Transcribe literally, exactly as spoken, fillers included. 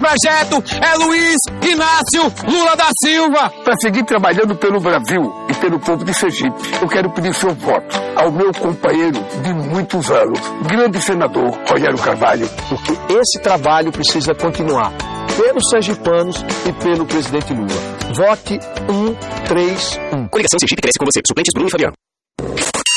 projeto é Luiz Inácio Lula da Silva. Para seguir trabalhando pelo Brasil e pelo povo de Sergipe, eu quero pedir seu voto ao meu companheiro de muitos anos, grande senador Rogério Carvalho. Porque esse trabalho precisa continuar pelos sergipanos e pelo presidente Lula. Vote um três um. Coligação Sergipe cresce com você. Suplentes Bruno e Fabiano.